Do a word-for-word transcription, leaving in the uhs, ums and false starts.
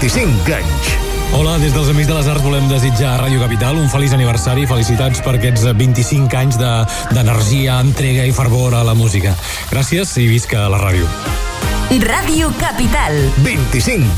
vint-i-cinc anys. Hola, des dels Amics de les Arts volem desitjar a Ràdio Capital un feliç aniversari. Felicitats per aquests vint-i-cinc anys de, d'energia, entrega i fervor a la música. Gràcies i visca la ràdio. Ràdio Capital. vint-i-cinc